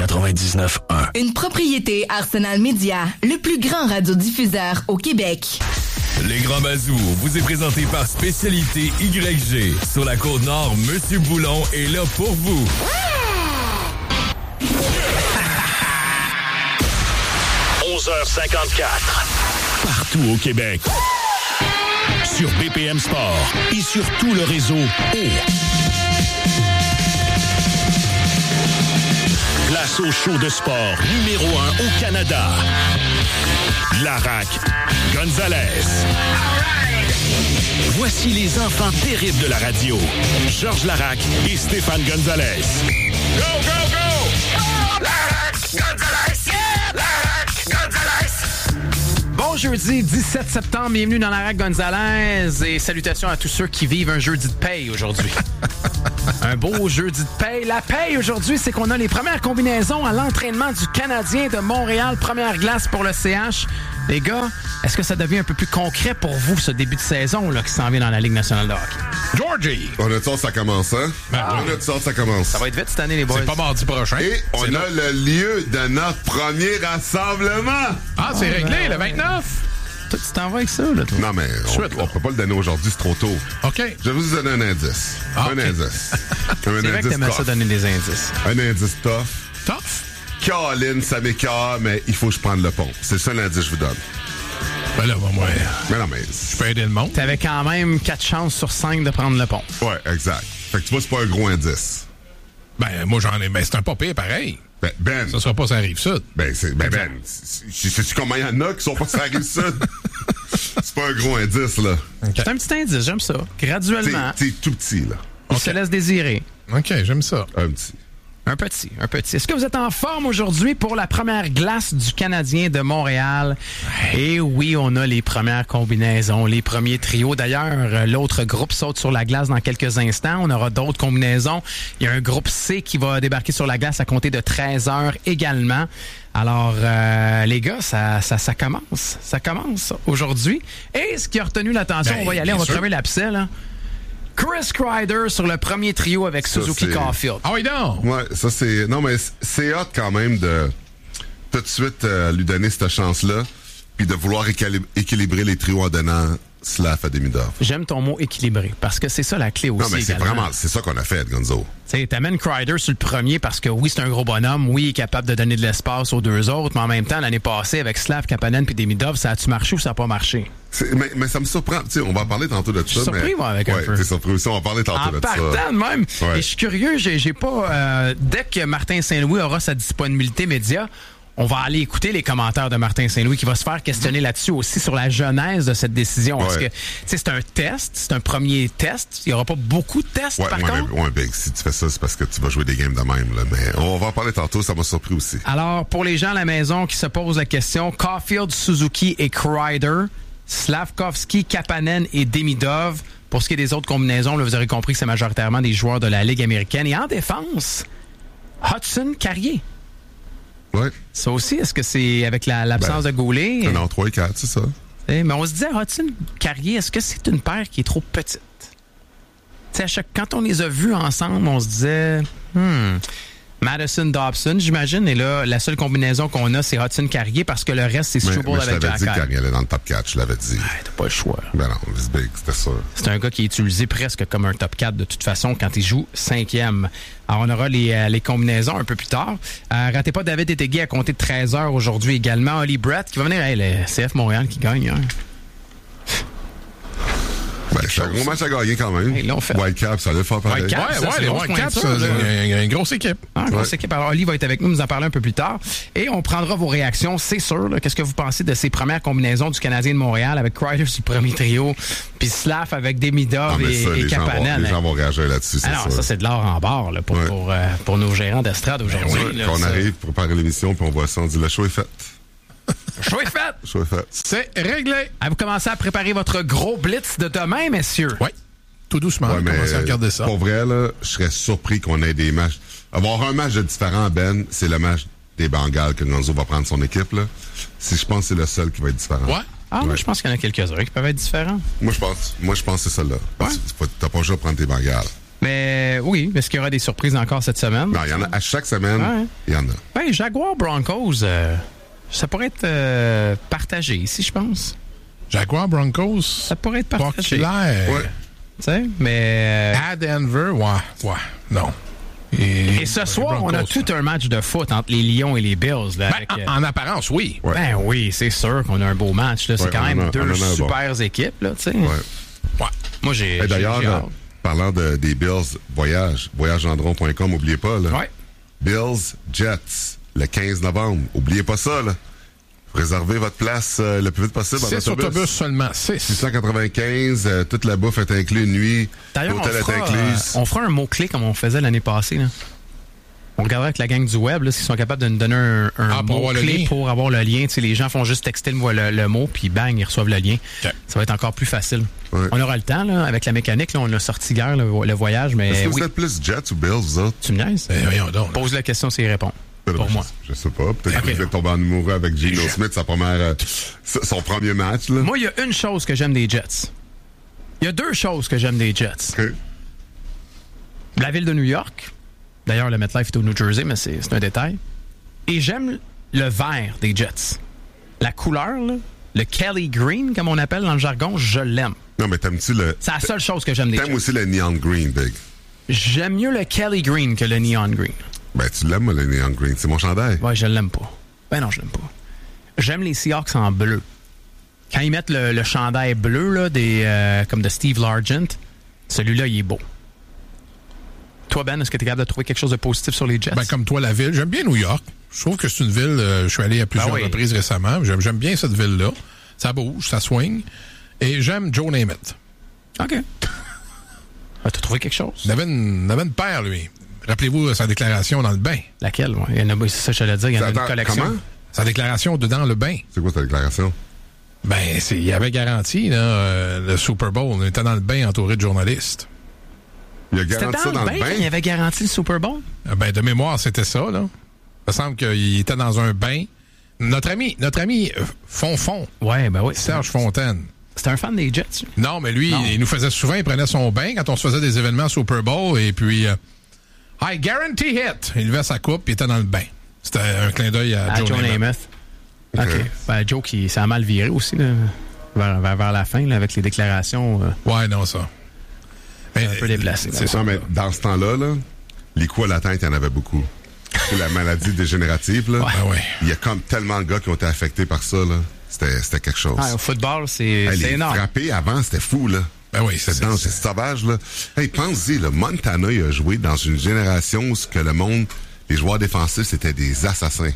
99.1. Une propriété Arsenal Média, le plus grand radiodiffuseur au Québec. Les Grands Mazous vous est présenté par Spécialité YG. Sur la Côte-Nord, Monsieur Boulon est là pour vous. 11h54. Partout au Québec. Sur BPM Sport et sur tout le réseau Place au show de sport numéro 1 au Canada. Larac Gonzalez. Voici les enfants terribles de la radio. Georges Larac et Stéphane Gonzalez. Go, go, go! Oh, Larac Gonzalez! Yeah! Larac Gonzalez! Bon jeudi 17 septembre, bienvenue dans Larac Gonzalez et salutations à tous ceux qui vivent un jeudi de paye aujourd'hui. Un beau jeudi de paye. La paye aujourd'hui, c'est qu'on a les premières combinaisons à l'entraînement du Canadien de Montréal. Première glace pour le CH. Les gars, est-ce que ça devient un peu plus concret pour vous, ce début de saison là, qui s'en vient dans la Ligue nationale de hockey? Georgie! On a de ça commence, hein? On a de ça commence. Ça va être vite cette année, les boys. C'est pas mardi prochain. Et on a le lieu de notre premier rassemblement. Ah, c'est réglé, le 29? Toi, tu t'en vas avec ça, là, toi? Non, mais on peut pas le donner aujourd'hui, c'est trop tôt. OK. Je vais vous donner un indice. Indice. C'est vrai que t'aimais ça donner des indices. Un indice tough. Tough? Caroline, ça m'écœure, mais il faut que je prenne le pont. C'est le seul indice que je vous donne. Ben là, moi, mais non, mais... je peux aider le monde. T'avais quand même 4 chances sur 5 de prendre le pont. Ouais, exact. Fait que tu vois, c'est pas un gros indice. Ben, moi, j'en ai... Ben, c'est un pas pire, pareil. Ben. Ça sera pas ça arrive sud. C'est-tu comment il y en a qui sont pas sur la rive sud? C'est pas un gros indice, là. Okay. C'est un petit indice, j'aime ça. Graduellement. T'es tout petit, là. On se laisse désirer. OK, j'aime ça. Un petit. Un petit. Est-ce que vous êtes en forme aujourd'hui pour la première glace du Canadien de Montréal? Et oui, on a les premières combinaisons, les premiers trios. D'ailleurs, l'autre groupe saute sur la glace dans quelques instants. On aura d'autres combinaisons. Il y a un groupe C qui va débarquer sur la glace à compter de 13h également. Alors, les gars, ça commence. Ça commence aujourd'hui. Et ce qui a retenu l'attention, on va y aller, on va crever l'abcès, là. Chris Kreider sur le premier trio avec Suzuki Caulfield. Ah oui, non! Ouais, ça c'est... Non, mais c'est hot quand même de tout de suite lui donner cette chance-là puis de vouloir équilibrer les trios en donnant Slav à Demidov. J'aime ton mot équilibré parce que c'est ça la clé aussi. Non, mais c'est également. vraiment... C'est ça qu'on a fait, Gonzo. Tu sais, t'amènes Kreider sur le premier parce que oui, c'est un gros bonhomme. Oui, il est capable de donner de l'espace aux deux autres. Mais en même temps, l'année passée, avec Slav, Kapanen puis Demidov, ça a-tu marché ou ça n'a pas marché? Mais ça me surprend. Tu sais, on va en parler tantôt de ça. Je suis surpris, moi, avec un peu. T'es surpris aussi. On va en parler tantôt de ça. En partant, même. Ouais. Et je suis curieux, j'ai pas... dès que Martin Saint-Louis aura sa disponibilité média, on va aller écouter les commentaires de Martin Saint-Louis qui va se faire questionner là-dessus aussi sur la genèse de cette décision. Parce que c'est un test, c'est un premier test. Il n'y aura pas beaucoup de tests, par contre. Ouais, Big, si tu fais ça, c'est parce que tu vas jouer des games de même. Là. Mais on va en parler tantôt, ça m'a surpris aussi. Alors, pour les gens à la maison qui se posent la question, Caulfield, Suzuki et Kreider, Slavkovski, Kapanen et Demidov. Pour ce qui est des autres combinaisons, là, vous aurez compris que c'est majoritairement des joueurs de la Ligue américaine. Et en défense, Hudson Carrier. Ouais. Ça aussi, est-ce que c'est avec l'absence de Goulet? Non, 3 et 4, c'est ça. Mais on se disait, Hudson Carrier, est-ce que c'est une paire qui est trop petite? Quand on les a vus ensemble, on se disait, Madison Dobson, j'imagine. Et là, la seule combinaison qu'on a, c'est Hudson Carrier parce que le reste, c'est Struble avec Jack. Je t'avais dit qu'il allait dans le top 4, je l'avais dit. T'as pas le choix. Ben non, c'est big, c'était sûr. C'est un gars qui est utilisé presque comme un top 4 de toute façon quand il joue 5e. Alors, on aura les combinaisons un peu plus tard. Ratez pas David Etegui à compter de 13h aujourd'hui également. Oli Brett qui va venir. Le CF Montréal qui gagne. Hein. Ben, c'est un gros match à gagner quand même. Hey, Whitecap, ça allait faire pareil. Les Whitecaps, c'est une grosse équipe. Grosse équipe. Alors, Oli va être avec nous, nous en parler un peu plus tard. Et on prendra vos réactions, c'est sûr. Là. Qu'est-ce que vous pensez de ces premières combinaisons du Canadien de Montréal avec Kreider sur le premier trio, puis Slav avec Demidov et Kapanen? Les gens vont réagir là-dessus, c'est sûr. Ça, c'est de l'or en barre là, pour nos gérants d'estrade aujourd'hui. Quand on arrive pour préparer l'émission, puis on voit ça, on dit le show est fait. Show est fait! Show est fait. C'est réglé. Vous commencez à préparer votre gros blitz de demain, messieurs. Oui. Tout doucement. Ouais, mais commencez à regarder ça. Pour vrai, là, je serais surpris qu'on ait des matchs. Avoir un match de différent, Ben, c'est le match des Bengals que Gonzo va prendre son équipe, là. Je pense que c'est le seul qui va être différent. Ouais. Moi, je pense qu'il y en a quelques-uns qui peuvent être différents. Moi, je pense que c'est celle-là. Ouais. T'as pas le choix de prendre tes Bengals. Mais oui, est-ce qu'il y aura des surprises encore cette semaine? Non, il y en a à chaque semaine, il y en a. Ben, Jaguar Broncos, ça pourrait être partagé ici, je pense. Jaguar Broncos. Ça pourrait être partagé. Populaire. Ouais. Tu sais, mais... À Denver, ouais, non. Et ce soir, on a tout un match de foot entre les Lions et les Bills. Là, Ben, avec, en apparence, oui. Ouais. Ben oui, c'est sûr qu'on a un beau match. Là. C'est quand même deux super équipes. Là, tu sais. Ouais. Moi, j'ai d'ailleurs, hâte. parlant des Bills, voyagegendron.com, oubliez pas. Là. Ouais. Bills, Jets, le 15 novembre. Oubliez pas ça. Là. Réservez votre place le plus vite possible. 6 autobus seulement. 695, toute la bouffe est incluse, nuit, D'ailleurs, l'hôtel est inclus. on fera un mot-clé comme on faisait l'année passée. Là. On regardera avec la gang du web s'ils sont capables de nous donner un mot-clé pour avoir le lien. Tu sais, les gens font juste texter le mot, puis bang, ils reçoivent le lien. Okay. Ça va être encore plus facile. Ouais. On aura le temps, là, avec la mécanique. Là, on a sorti hier le voyage. Mais est-ce que vous êtes plus Jets ou Bills, vous autres? Tu me niaises? Pose la question, c'est y répondre. Pour moi. Je sais pas. Peut-être que vous êtes tombé en amoureux avec Geno Smith, son premier match. Là. Moi, il y a une chose que j'aime des Jets. Il y a deux choses que j'aime des Jets. Okay. La ville de New York. D'ailleurs, le MetLife est au New Jersey, mais c'est un détail. Et j'aime le vert des Jets. La couleur, là, le Kelly Green, comme on appelle dans le jargon, je l'aime. Non, mais t'aimes-tu le... C'est la seule chose que j'aime des Jets. T'aimes aussi le Neon Green, Big. J'aime mieux le Kelly Green que le Neon Green. Ben, tu l'aimes, le Neon Green. C'est mon chandail. Ouais, je l'aime pas. Ben non, je l'aime pas. J'aime les Seahawks en bleu. Quand ils mettent le chandail bleu, là, comme de Steve Largent, celui-là, il est beau. Toi, Ben, est-ce que tu es capable de trouver quelque chose de positif sur les Jets? Ben, comme toi, la ville. J'aime bien New York. Je trouve que c'est une ville... je suis allé à plusieurs reprises récemment. J'aime bien cette ville-là. Ça bouge, ça swing. Et j'aime Joe Namath. OK. T'as trouvé quelque chose? Il avait une paire, lui. Rappelez-vous sa déclaration dans le bain. Laquelle? Ouais. Il y en a, c'est ça que j'allais dire. Il y en a une collection. Comment? Sa déclaration dedans le bain. C'est quoi ta déclaration? Ben, il avait garanti là, le Super Bowl. On était dans le bain entouré de journalistes. Il a garanti ça dans le bain? Il avait garanti le Super Bowl? Ben, de mémoire, c'était ça, là. Il me semble qu'il était dans un bain. Notre ami Fonfon. Ouais, ben oui. Serge Fontaine. C'était un fan des Jets. Non, mais lui, il nous faisait souvent, il prenait son bain quand on se faisait des événements Super Bowl et puis I guarantee it. Il levait sa coupe et il était dans le bain. C'était un clin d'œil à Joe Namath. OK. Ben, Joe qui s'est mal viré aussi là, vers la fin là, avec les déclarations. Ouais, non, ça. Mais, un peu déplacé. C'est ça, mais dans ce temps-là, là, les coups à la tête, il y en avait beaucoup. C'est la maladie dégénérative. Là. Ouais. Il y a comme tellement de gars qui ont été affectés par ça. Là. C'était quelque chose. Au football, c'est énorme. Frapper avant, c'était fou, là. Ben oui, c'est sauvage, là. Hey, pense-y, là, Montana, il a joué dans une génération où les joueurs défensifs, c'était des assassins.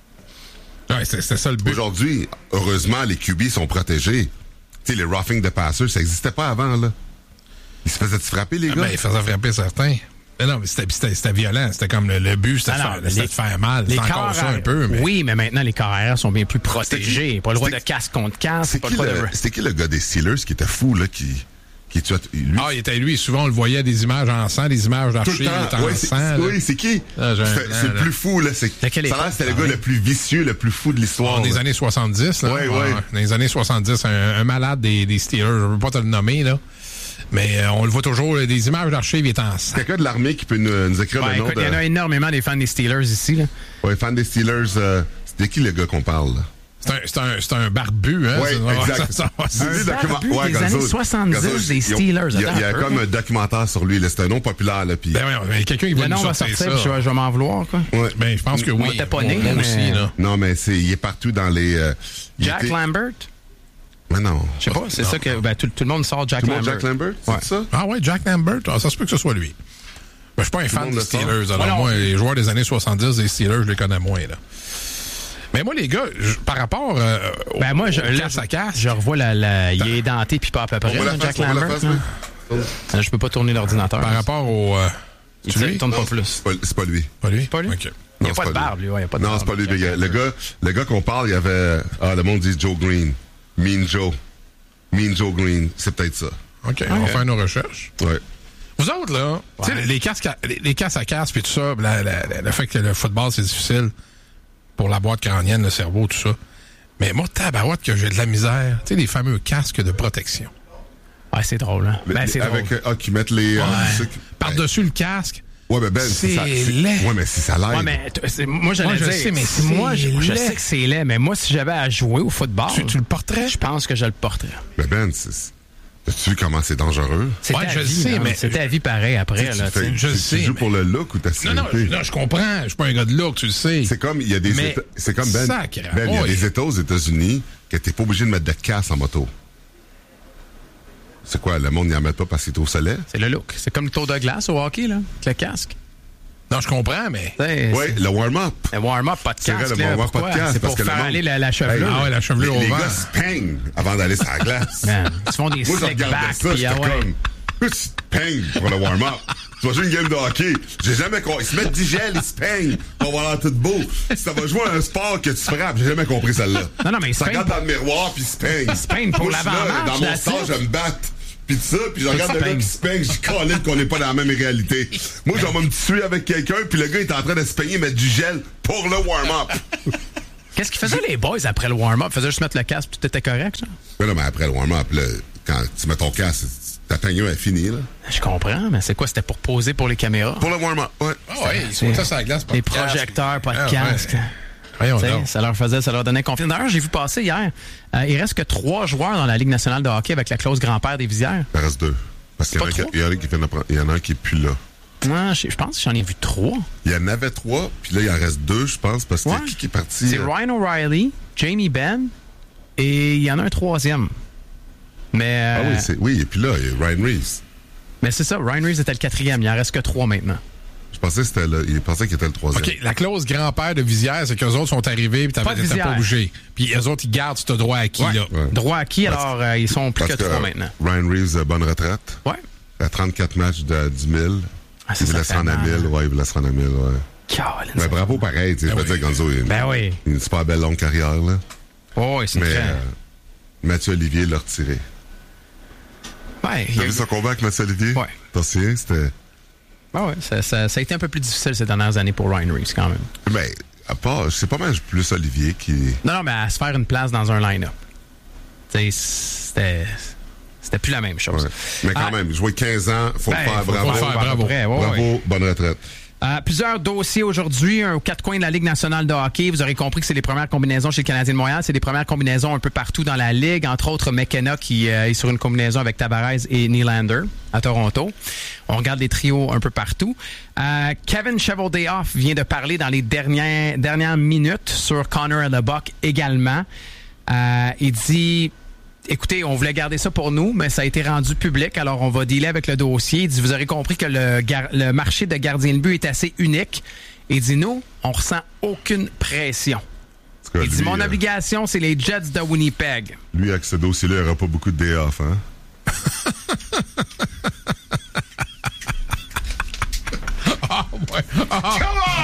Ouais, c'était ça le but. Aujourd'hui, heureusement, les QB sont protégés. Tu sais, les roughing the passer, ça n'existait pas avant, là. Ils se faisaient frapper, les gars? Ben, ils faisaient frapper certains. Mais non, mais c'était violent. C'était comme le but, c'était de faire mal. C'est encore ça un peu. Mais... Oui, mais maintenant, les carrières sont bien plus protégés. Pas le droit de casque contre casque. C'était qui le gars des Steelers qui était fou, là, qui tuait... Lui? Ah, il était lui. Souvent, on le voyait des images en sang, des images d'archives en sang. Oui, c'est qui? C'est le plus fou, là. C'était le gars le plus vicieux, le plus fou de l'histoire. Dans les années 70, là. Oui. Dans les années 70, un malade des Steelers. Je ne veux pas te le nommer, là. Mais on le voit toujours, des images d'archives, il est en sang. Quelqu'un de l'armée qui peut nous écrire le nom écoute, il y en a énormément des fans des Steelers ici. Là. Oui, fans des Steelers. C'était qui le gars qu'on parle, là? C'est un barbu, hein? Oui, exact. Un barbu des années 70 des Steelers. Il y a comme un documentaire sur lui. C'est un nom populaire. Là, puis... Ben oui, quelqu'un qui va nous sortir ça. Je vais m'en vouloir. Quoi. Ouais. Ben, je pense que oui. On était pas né, moi aussi. Là. Non, mais il est partout dans les... Jack Lambert? Mais non. Je sais pas, c'est ça que tout le monde sort Jack Lambert. Jack Lambert, c'est ça? Ah ouais, Jack Lambert. Ah, ça se peut que ce soit lui. Ben, je suis pas un fan des Steelers. Alors moi, les joueurs des années 70 des Steelers, je les connais moins. Là. Mais moi, les gars, par rapport moi, casse à casse, je revois il est denté puis pas à peu près, Jack Lambert. Je peux pas tourner l'ordinateur. Par rapport au... il tourne pas plus. C'est pas lui. Pas lui? Pas lui? Okay. Il n'y a pas de barbe, lui. Non, c'est pas lui. Le gars qu'on parle, il y avait... le monde dit Joe Green. Mean Joe Green, c'est peut-être ça. OK, on va faire nos recherches. Ouais. Vous autres, là, tu sais, les casses à casse puis tout ça, le fait que le football, c'est difficile pour la boîte crânienne, le cerveau, tout ça. Mais moi, tabarouette que j'ai de la misère. Tu sais, les fameux casques de protection. Ah, c'est drôle, hein? C'est avec, drôle. qui mettent les... Par-dessus le casque. Ouais, mais c'est laid. Ouais, mais si ça l'aide. Ouais, mais moi, je sais, mais je sais que c'est laid, mais moi, si j'avais à jouer au football... Tu le porterais? Je pense que je le porterais. Mais as-tu vu comment c'est dangereux? Je sais, mais... C'est ta vie pareil après, là. Tu joues pour le look ou ta sécurité? Non, je comprends. Je suis pas un gars de look, tu le sais. C'est comme, il y a des États... C'est comme, il y a des États aux États-Unis que t'es pas obligé de mettre de casse en moto. C'est quoi, le monde n'y en met pas parce qu'il est au soleil? C'est le look. C'est comme le tour de glace au hockey, là, avec le casque. Non, je comprends, mais... Oui, le warm-up. Le warm-up, pas de casque. C'est vrai, le warm-up, pas de casque. C'est pour faire aller la chevelure. Ah ouais, la chevelure au vent. Les gars se peignent avant d'aller sur la glace. Ils se font des slick backs. Ça, j'étais comme... Tu te peignes pour le warm-up. Tu vas jouer une game de hockey. J'ai jamais compris. Ils se mettent du gel, ils se peignent. On va l'air tout beau. Si ça va jouer à un sport que tu frappes, j'ai jamais compris celle-là. Non, mais ils se peignent. Ça regarde dans le miroir, puis ils se peignent. Ils se peignent pour l'avant-match. Dans mon stage, je me batte. Puis de ça, puis je regarde le gars qui se peigne, je dis qu'on n'est pas dans la même réalité. Moi, j'en vais me tuer avec quelqu'un, puis le gars est en train de se peigner, mettre du gel pour le warm-up. Qu'est-ce qu'ils faisaient les boys après le warm-up? Ils faisaient juste mettre le casque, puis tout était correct, ça? Non, mais après le warm-up, là, quand tu mets ton casque, ta peignure est finie, là. Je comprends, mais c'est quoi? C'était pour poser pour les caméras? Pour le warm-up, ouais. Ah ouais, ils sont ça sur la glace, pas les de casque. projecteurs, pas de casque. Ouais. Ça leur donnait confiance. D'ailleurs, j'ai vu passer hier, il reste que 3 joueurs dans la Ligue nationale de hockey avec la clause grand-père des visières. Il reste 2. Parce qu'il y en a un qui est plus là. Non, je pense que j'en ai vu 3. Il y en avait 3, puis là, il en reste 2, je pense, parce que qui est parti? C'est Ryan O'Reilly, Jamie Benn, et il y en a un 3e. Mais... oui, et puis là, il y a Ryan Reeves. Mais c'est ça, Ryan Reeves était le 4e, il en reste que 3 maintenant. Je pensais qu'il était le 3e. OK, la clause grand-père de visière, c'est qu'eux autres sont arrivés puis t'étais pas bougé. Puis eux autres, ils gardent ce droit acquis, là. Ouais. Droit acquis, alors ils sont plus que 3 maintenant. Ryan Reeves, bonne retraite. Ouais. À 34 matchs de 10 000. Il voulait se rendre à 1000. Ouais, il voulait se rendre à 1000, ouais. Mais bravo pareil, tu sais, je veux dire, Gonzo, il a une super belle longue carrière, là. Oh, c'est très... Mathieu Olivier l'a retiré. Ouais. T'as vu son combat avec Mathieu Olivier? Ouais. T'en souviens? C'était... Ah ouais, ça a été un peu plus difficile ces dernières années pour Ryan Reeves, quand même. Mais, à part, c'est pas mal plus Olivier qui... Non, mais à se faire une place dans un line-up. Tu sais, c'était plus la même chose. Ouais. Mais quand même, jouer 15 ans, faut le faire, bravo. Bravo, bonne retraite. Plusieurs dossiers aujourd'hui, aux 4 coins de la Ligue nationale de hockey. Vous aurez compris que c'est les premières combinaisons chez le Canadien de Montréal. C'est des premières combinaisons un peu partout dans la Ligue. Entre autres, McKenna qui est sur une combinaison avec Tavares et Nylander à Toronto. On regarde des trios un peu partout. Kevin Cheveldayoff vient de parler dans les dernières minutes sur Connor Hellebuyck également. Il dit... Écoutez, on voulait garder ça pour nous, mais ça a été rendu public, alors on va dealer avec le dossier. Il dit, vous aurez compris que le marché de gardien de but est assez unique. Il dit, nous, on ressent aucune pression. Il dit, mon obligation, c'est les Jets de Winnipeg. Lui, avec ce dossier-là, il n'y aura pas beaucoup de day off, hein? Oh, ouais. Oh. Come on!